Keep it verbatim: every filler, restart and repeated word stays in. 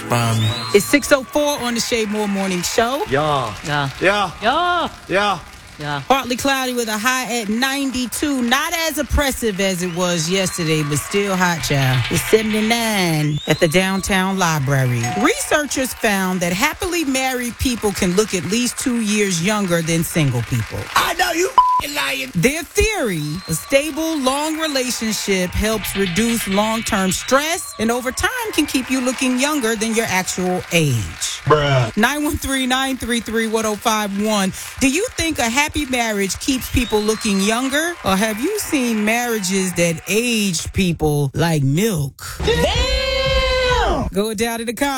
by me. It's six oh four on the Shade Moore Morning Show. Yeah. Yeah. Yeah. Yeah. Yeah. Yeah. Partly cloudy with a high at ninety-two. Not as oppressive as it was yesterday, but still hot, child. It's seventy-nine at the downtown library. Researchers found that happily married people can look at least two years younger than single people. I know you lying. Their theory, a stable, long relationship helps reduce long-term stress and over time can keep you looking younger than your actual age. Bruh. nine one three, nine three three, one oh five one. Do you think a happy marriage keeps people looking younger? Or have you seen marriages that age people like milk? Damn! Go down to the comments.